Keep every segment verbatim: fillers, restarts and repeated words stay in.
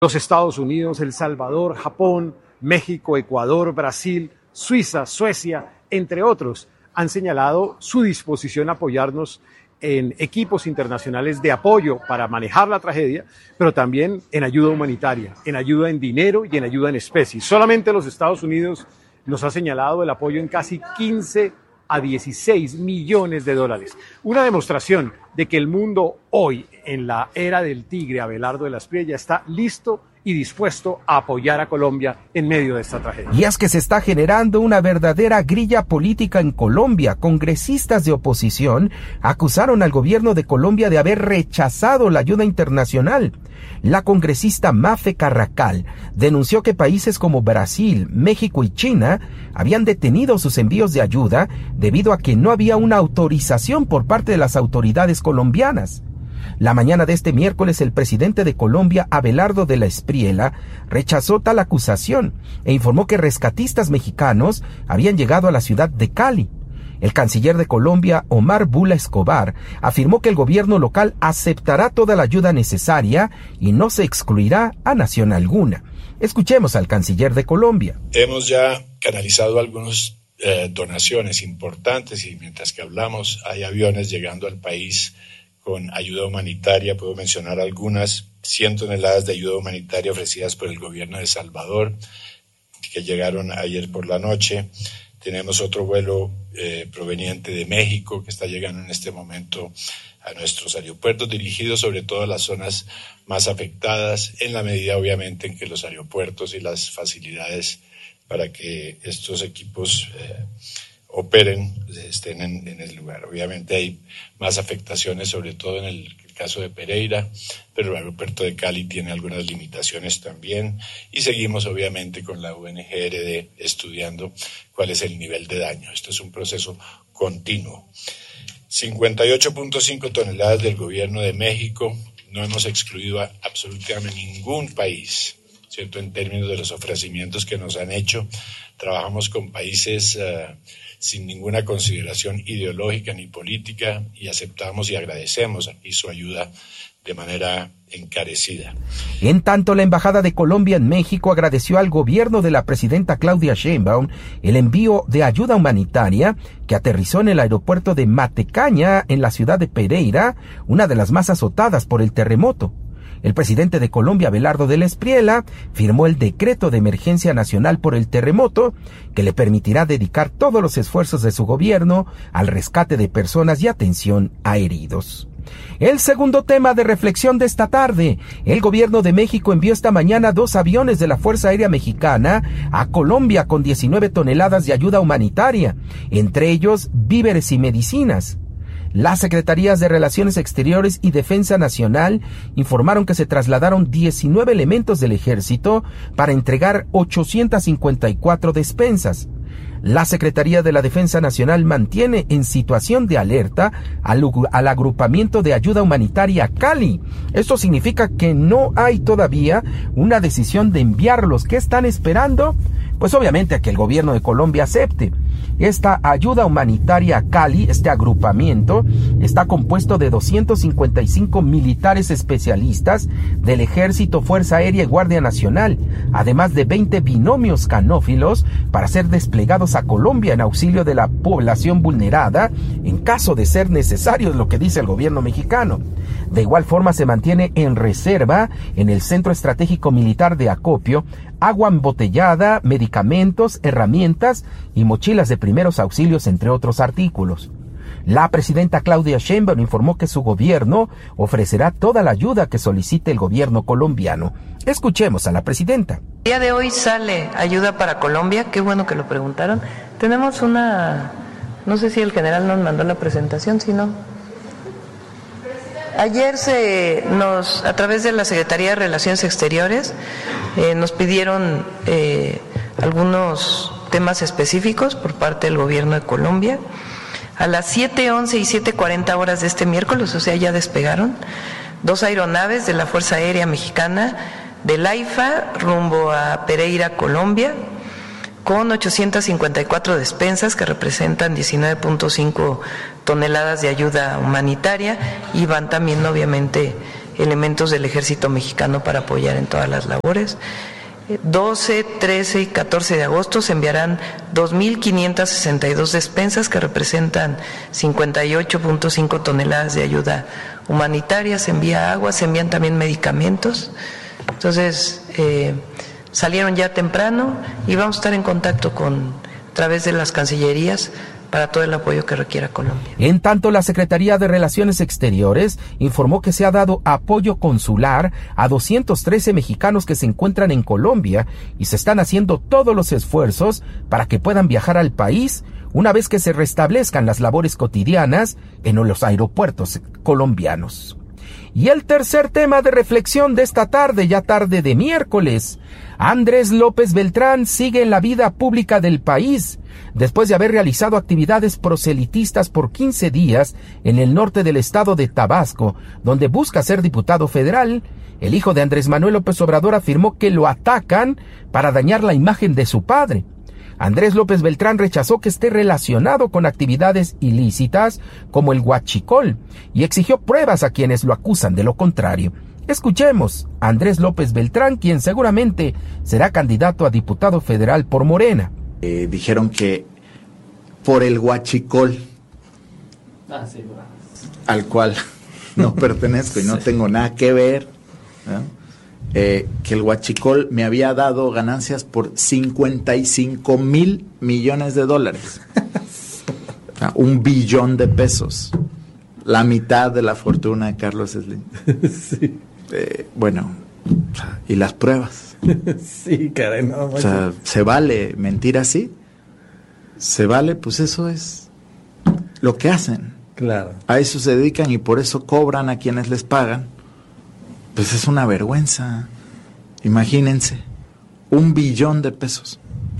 Los Estados Unidos, El Salvador, Japón, México, Ecuador, Brasil, Suiza, Suecia, entre otros, han señalado su disposición a apoyarnos en equipos internacionales de apoyo para manejar la tragedia, pero también en ayuda humanitaria, en ayuda en dinero y en ayuda en especie. Solamente los Estados Unidos nos ha señalado el apoyo en casi quince a dieciséis millones de dólares. Una demostración de que el mundo hoy, en la era del tigre Abelardo de la Espriella, está listo y dispuesto a apoyar a Colombia en medio de esta tragedia. Y es que se está generando una verdadera grilla política en Colombia. Congresistas de oposición acusaron al gobierno de Colombia de haber rechazado la ayuda internacional. La congresista Mafe Carracal denunció que países como Brasil, México y China habían detenido sus envíos de ayuda debido a que no había una autorización por parte de las autoridades colombianas. La mañana de este miércoles, el presidente de Colombia, Abelardo de la Espriella, rechazó tal acusación e informó que rescatistas mexicanos habían llegado a la ciudad de Cali. El canciller de Colombia, Omar Bula Escobar, afirmó que el gobierno local aceptará toda la ayuda necesaria y no se excluirá a nación alguna. Escuchemos al canciller de Colombia. Hemos ya canalizado algunas eh, donaciones importantes y mientras que hablamos hay aviones llegando al país con ayuda humanitaria. Puedo mencionar algunas, cien toneladas de ayuda humanitaria ofrecidas por el gobierno de El Salvador, que llegaron ayer por la noche. Tenemos otro vuelo eh, proveniente de México que está llegando en este momento a nuestros aeropuertos, dirigidos sobre todo a las zonas más afectadas, en la medida obviamente en que los aeropuertos y las facilidades para que estos equipos eh, operen, estén en, en el lugar. Obviamente hay más afectaciones, sobre todo en el caso de Pereira, pero el aeropuerto de Cali tiene algunas limitaciones también y seguimos obviamente con la U N G R D estudiando cuál es el nivel de daño. Esto es un proceso continuo. cincuenta y ocho punto cinco toneladas del gobierno de México. No hemos excluido a absolutamente ningún país, ¿cierto? En términos de los ofrecimientos que nos han hecho. Trabajamos con países uh, sin ninguna consideración ideológica ni política y aceptamos y agradecemos aquí su ayuda de manera encarecida. En tanto, la Embajada de Colombia en México agradeció al gobierno de la presidenta Claudia Sheinbaum el envío de ayuda humanitaria que aterrizó en el aeropuerto de Matecaña, en la ciudad de Pereira, una de las más azotadas por el terremoto. El presidente de Colombia, Abelardo de la Espriella, firmó el decreto de emergencia nacional por el terremoto, que le permitirá dedicar todos los esfuerzos de su gobierno al rescate de personas y atención a heridos. El segundo tema de reflexión de esta tarde: el gobierno de México envió esta mañana dos aviones de la Fuerza Aérea Mexicana a Colombia con diecinueve toneladas de ayuda humanitaria, entre ellos víveres y medicinas. Las Secretarías de Relaciones Exteriores y Defensa Nacional informaron que se trasladaron diecinueve elementos del ejército para entregar ochocientas cincuenta y cuatro despensas. La Secretaría de la Defensa Nacional mantiene en situación de alerta al, al agrupamiento de ayuda humanitaria Cali. Esto significa que no hay todavía una decisión de enviarlos. ¿Qué están esperando? Pues obviamente a que el gobierno de Colombia acepte. Esta ayuda humanitaria Cali, este agrupamiento, está compuesto de doscientos cincuenta y cinco militares especialistas del Ejército, Fuerza Aérea y Guardia Nacional, además de veinte binomios canófilos para ser desplegados a Colombia en auxilio de la población vulnerada en caso de ser necesario, es lo que dice el gobierno mexicano. De igual forma se mantiene en reserva en el Centro Estratégico Militar de Acopio agua embotellada, medicamentos, herramientas y mochilas de primeros auxilios, entre otros artículos. La presidenta Claudia Sheinbaum informó que su gobierno ofrecerá toda la ayuda que solicite el gobierno colombiano. Escuchemos a la presidenta. El día de hoy sale ayuda para Colombia, qué bueno que lo preguntaron. Tenemos una, no sé si el general nos mandó la presentación, si no. Ayer se nos, a través de la Secretaría de Relaciones Exteriores, eh, nos pidieron eh, algunos temas específicos por parte del gobierno de Colombia. A las siete once y siete cuarenta horas de este miércoles, o sea, ya despegaron dos aeronaves de la Fuerza Aérea Mexicana del AIFA rumbo a Pereira, Colombia, con ochocientas cincuenta y cuatro despensas que representan diecinueve punto cinco toneladas de ayuda humanitaria y van también obviamente elementos del ejército mexicano para apoyar en todas las labores. doce, trece y catorce de agosto se enviarán dos mil quinientas sesenta y dos despensas que representan cincuenta y ocho punto cinco toneladas de ayuda humanitaria. Se envía agua, se envían también medicamentos. Entonces, eh, salieron ya temprano y vamos a estar en contacto con, a través de las cancillerías, para todo el apoyo que requiera Colombia. En tanto, la Secretaría de Relaciones Exteriores informó que se ha dado apoyo consular a doscientos trece mexicanos que se encuentran en Colombia y se están haciendo todos los esfuerzos para que puedan viajar al país una vez que se restablezcan las labores cotidianas en los aeropuertos colombianos. Y el tercer tema de reflexión de esta tarde, ya tarde de miércoles, Andrés López Beltrán sigue en la vida pública del país, después de haber realizado actividades proselitistas por quince días en el norte del estado de Tabasco, donde busca ser diputado federal. El hijo de Andrés Manuel López Obrador afirmó que lo atacan para dañar la imagen de su padre. Andrés López Beltrán rechazó que esté relacionado con actividades ilícitas como el huachicol y exigió pruebas a quienes lo acusan de lo contrario. Escuchemos a Andrés López Beltrán, quien seguramente será candidato a diputado federal por Morena. Eh, dijeron que por el huachicol, ah, sí, bueno. al cual no pertenezco y no sí. tengo nada que ver, ¿no? Eh, que el huachicol me había dado ganancias por cincuenta y cinco mil millones de dólares. O sea, un billón de pesos. La mitad de la fortuna de Carlos Slim. Sí. Eh, bueno, ¿y las pruebas? Sí, caray, no. O sea, ¿se vale mentir así? ¿Se vale? Pues eso es lo que hacen. Claro. A eso se dedican y por eso cobran a quienes les pagan. Pues es una vergüenza. Imagínense, un billón de pesos.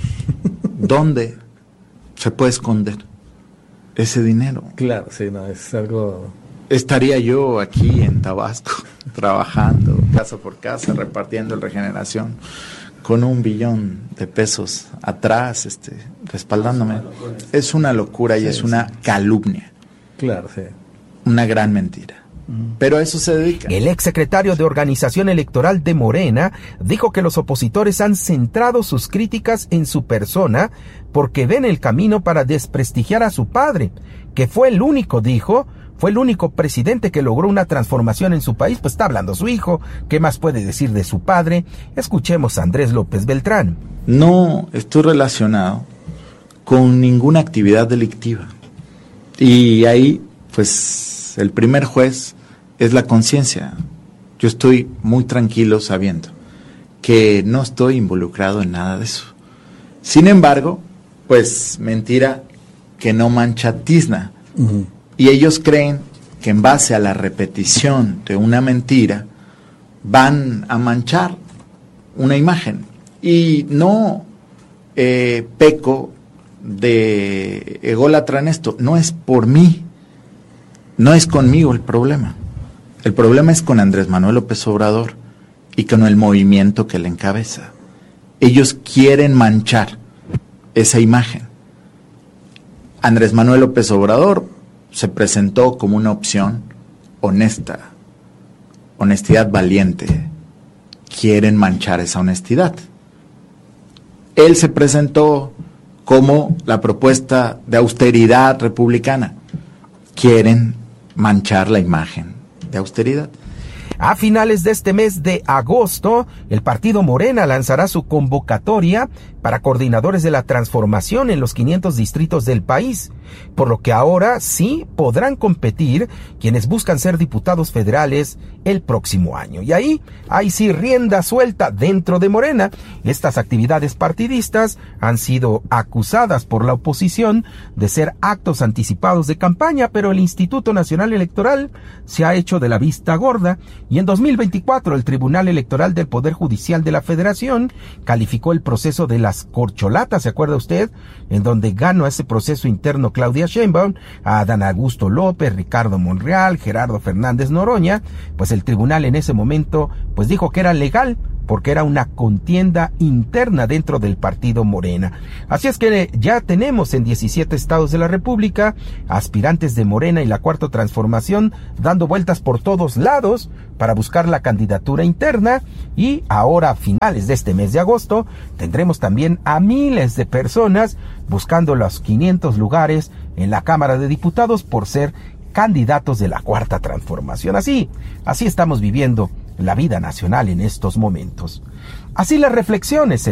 ¿Dónde se puede esconder ese dinero? Claro, sí, no, es algo... Estaría yo aquí en Tabasco, trabajando casa por casa, repartiendo el Regeneración, con un billón de pesos atrás, este, respaldándome. Es una locura y sí, es una calumnia. Claro, sí. Una gran mentira. Pero a eso se dedica. El exsecretario de Organización Electoral de Morena dijo que los opositores han centrado sus críticas en su persona porque ven el camino para desprestigiar a su padre, que fue el único, dijo, fue el único presidente que logró una transformación en su país. Pues está hablando su hijo, ¿qué más puede decir de su padre? Escuchemos a Andrés López Beltrán. No estoy relacionado con ninguna actividad delictiva. Y ahí, pues, el primer juez es la conciencia. Yo estoy muy tranquilo sabiendo que no estoy involucrado en nada de eso. Sin embargo, pues mentira que no mancha tizna. Uh-huh. Y ellos creen que en base a la repetición de una mentira van a manchar una imagen. Y no eh, peco de ególatra en esto. No es por mí. No es conmigo el problema. El problema es con Andrés Manuel López Obrador y con el movimiento que le encabeza. Ellos quieren manchar esa imagen. Andrés Manuel López Obrador se presentó como una opción honesta, honestidad valiente. Quieren manchar esa honestidad. Él se presentó como la propuesta de austeridad republicana. Quieren manchar la imagen de austeridad. A finales de este mes de agosto, el partido Morena lanzará su convocatoria para coordinadores de la transformación en los quinientos distritos del país, por lo que ahora sí podrán competir quienes buscan ser diputados federales el próximo año. Y ahí, ahí sí rienda suelta dentro de Morena. Estas actividades partidistas han sido acusadas por la oposición de ser actos anticipados de campaña, pero el Instituto Nacional Electoral se ha hecho de la vista gorda y en dos mil veinticuatro el Tribunal Electoral del Poder Judicial de la Federación calificó el proceso de las corcholatas, ¿se acuerda usted? En donde ganó ese proceso interno Claudia Sheinbaum, a Adán Augusto López, Ricardo Monreal, Gerardo Fernández Noroña. Pues el tribunal en ese momento pues dijo que era legal porque era una contienda interna dentro del partido Morena. Así es que ya tenemos en diecisiete estados de la República aspirantes de Morena y la Cuarta Transformación dando vueltas por todos lados para buscar la candidatura interna, y ahora a finales de este mes de agosto tendremos también a miles de personas buscando los quinientos lugares en la Cámara de Diputados por ser candidatos de la Cuarta Transformación. Así, así estamos viviendo la vida nacional en estos momentos. Así las reflexiones.